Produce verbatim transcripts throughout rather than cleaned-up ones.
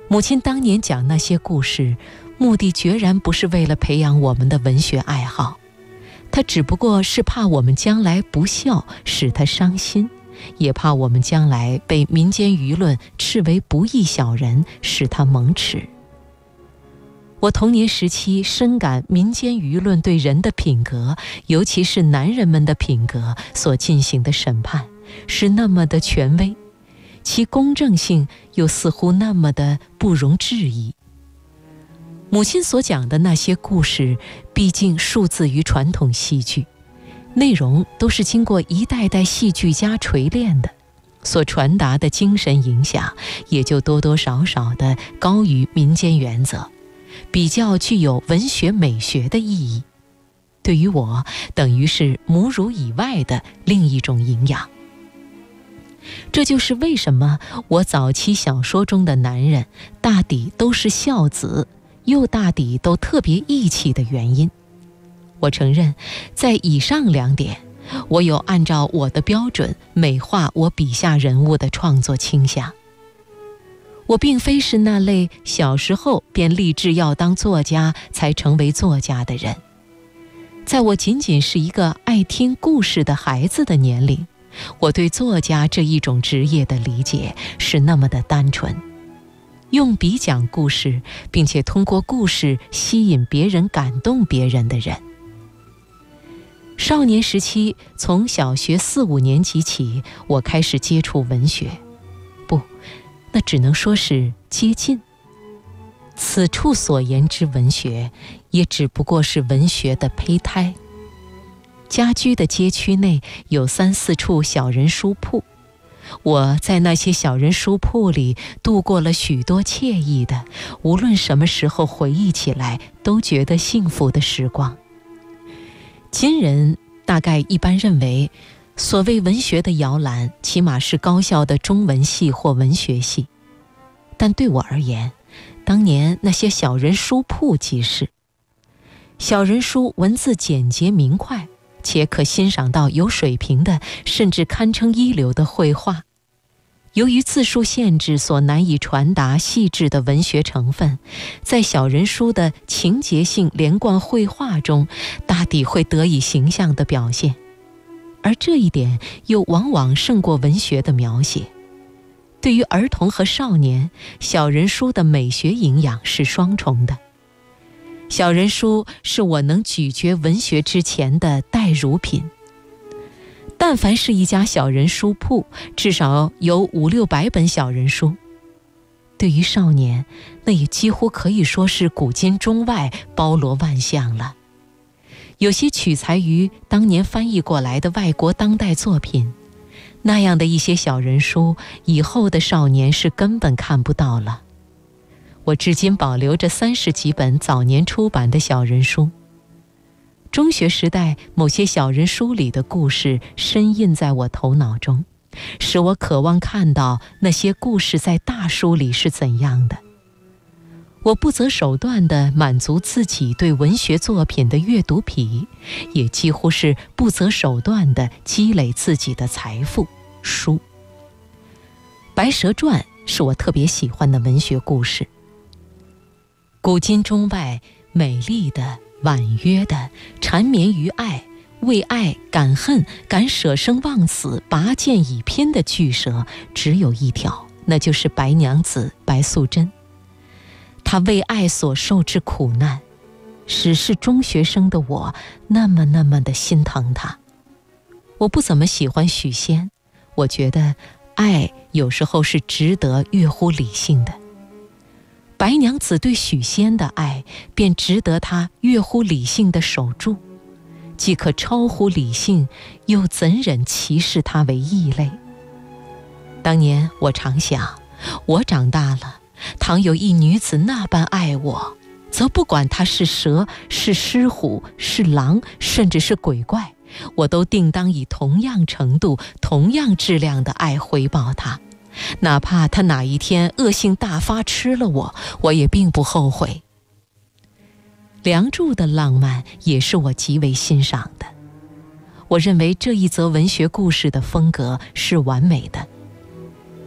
母亲当年讲那些故事，目的决然不是为了培养我们的文学爱好，她只不过是怕我们将来不孝，使她伤心，也怕我们将来被民间舆论斥为不义小人，使她蒙耻。我童年时期深感民间舆论对人的品格，尤其是男人们的品格所进行的审判，是那么的权威，其公正性又似乎那么的不容置疑。母亲所讲的那些故事，毕竟数自于传统戏剧，内容都是经过一代代戏剧家锤炼的，所传达的精神影响也就多多少少的高于民间原则，比较具有文学美学的意义。对于我，等于是母乳以外的另一种营养。这就是为什么我早期小说中的男人大抵都是孝子，又大抵都特别义气的原因。我承认，在以上两点，我有按照我的标准美化我笔下人物的创作倾向。我并非是那类小时候便立志要当作家才成为作家的人。在我仅仅是一个爱听故事的孩子的年龄，我对作家这一种职业的理解是那么的单纯，用笔讲故事，并且通过故事吸引别人、感动别人的人。少年时期，从小学四五年级起，我开始接触文学，不，那只能说是接近。此处所言之文学，也只不过是文学的胚胎。家居的街区内有三四处小人书铺，我在那些小人书铺里度过了许多惬意的，无论什么时候回忆起来都觉得幸福的时光。今人大概一般认为，所谓文学的摇篮，起码是高校的中文系或文学系，但对我而言，当年那些小人书铺即是。小人书文字简洁明快，且可欣赏到有水平的，甚至堪称一流的绘画。由于字数限制所难以传达细致的文学成分，在小人书的情节性连贯绘画中，大抵会得以形象的表现，而这一点又往往胜过文学的描写。对于儿童和少年，小人书的美学营养是双重的。小人书是我能咀嚼文学之前的代乳品。但凡是一家小人书铺，至少有五六百本小人书。对于少年，那也几乎可以说是古今中外包罗万象了。有些取材于当年翻译过来的外国当代作品，那样的一些小人书，以后的少年是根本看不到了。我至今保留着三十几本早年出版的小人书。中学时代某些小人书里的故事深印在我头脑中，使我渴望看到那些故事在大书里是怎样的。我不择手段地满足自己对文学作品的阅读癖，也几乎是不择手段地积累自己的财富书。《白蛇传》是我特别喜欢的文学故事，古今中外美丽的、婉约的、缠绵于爱、为爱敢恨、敢舍生忘死、拔剑以拼的巨蛇只有一条，那就是白娘子白素贞。她为爱所受之苦难，使是中学生的我那么那么的心疼她。我不怎么喜欢许仙，我觉得爱有时候是值得越乎理性的。白娘子对许仙的爱，便值得她越乎理性的守住，既可超乎理性，又怎忍歧视她为异类？当年我常想，我长大了，倘有一女子那般爱我，则不管她是蛇、是狮虎、是狼，甚至是鬼怪，我都定当以同样程度、同样质量的爱回报她。哪怕他哪一天恶性大发吃了我，我也并不后悔。梁祝的浪漫也是我极为欣赏的，我认为这一则文学故事的风格是完美的。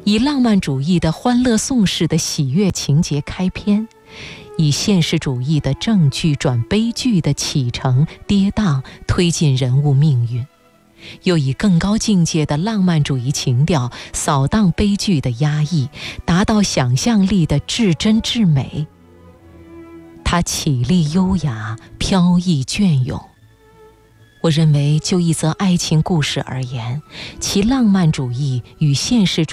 以浪漫主义的欢乐颂式的喜悦情节开篇，以现实主义的正剧转悲剧的起承跌宕推进人物命运，又以更高境界的浪漫主义情调扫荡悲剧的压抑，达到想象力的至真至美。它绮丽优雅，飘逸隽永。我认为就一则爱情故事而言，其浪漫主义与现实主义